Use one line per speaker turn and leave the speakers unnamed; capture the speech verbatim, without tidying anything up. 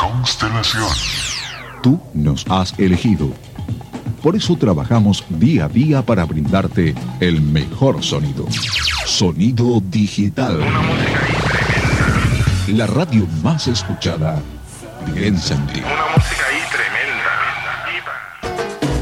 Constelación.
Tú nos has elegido. Por eso trabajamos día a día para brindarte el mejor sonido. Sonido digital.
Una música incremental.
La radio más escuchada. Piensa en ti.
Una música